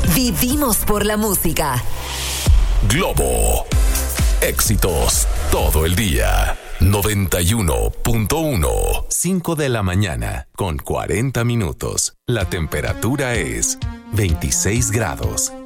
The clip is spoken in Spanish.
Vivimos por la música. Globo. Éxitos todo el día. 91.1. 5 de la mañana con 40 minutos. La temperatura es 26 grados.